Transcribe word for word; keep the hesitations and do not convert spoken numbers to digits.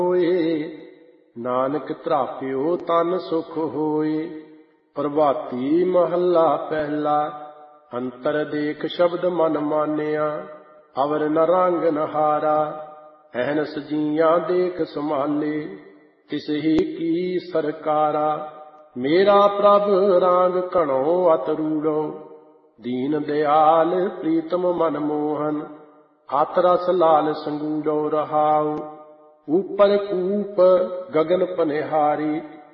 ਹੋਏ। ਨਾਨਕ ਧਰਾਪਿਓ ਤਨ ਸੁਖ ਹੋਏ। ਪ੍ਰਭਾਤੀ ਮਹੱਲਾ ਪਹਿਲਾ। ਅੰਤਰ ਦੇਖ ਸ਼ਬਦ ਮਨ ਮਾਨਿਆ, ਅਵਰ ਨ ਰੰਗ ਨ ਹਾਰਾ। ਅਹਨਸ ਜੀਆਂ ਦੇਖ ਸੰਭਾਲੇ, ਤਿਸ ਹੀ ਕੀ ਸਰਕਾਰਾ। ਮੇਰਾ ਪ੍ਰਭ ਰਾਂਗ ਘਣੋ ਅਤ ਰੂੜੋ, ਦੀਨ ਦਿਆਲ ਪ੍ਰੀਤਮ ਮਨ ਮੋਹਨ। ਅਤ ਰਸ ਲਾਲ ਸੰਗੂੜੋ ਰਹਾਉ, ਉਪਰ ਕੂਪ ਗਗਨ ਪਨਿਹਾਰੀ।